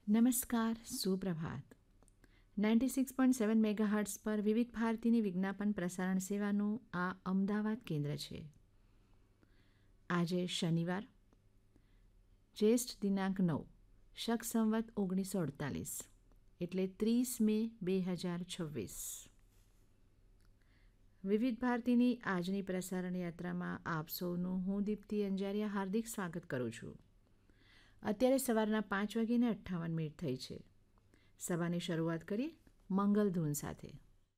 નમસ્કાર, સુપ્રભાત. 96.7 મેગાહર્ટ્ઝ પર વિવિધ ભારતીની વિજ્ઞાપન પ્રસારણ સેવાનું આ અમદાવાદ કેન્દ્ર છે. આજે શનિવાર, જ્યેષ્ઠ દિનાંક 9, શક સંવત 1948, એટલે 30 મે 2026. વિવિધ ભારતીની આજની પ્રસારણ યાત્રામાં આપ સૌનું હું દીપ્તિ અંજારિયા હાર્દિક સ્વાગત કરું છું. અત્યારે સવારના 5:58 થઈ છે. સભાની શરૂઆત કરીએ મંગલ ધૂન સાથે.